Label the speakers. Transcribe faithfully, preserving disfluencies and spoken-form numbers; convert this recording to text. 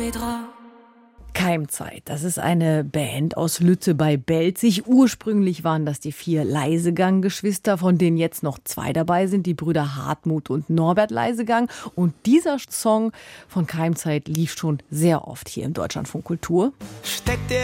Speaker 1: Keimzeit, das ist eine Band aus Lütze bei Belzig. Ursprünglich waren das die vier Leisegang-Geschwister, von denen jetzt noch zwei dabei sind, die Brüder Hartmut und Norbert Leisegang. Und dieser Song von Keimzeit lief schon sehr oft hier im Deutschlandfunk Kultur.
Speaker 2: Steckt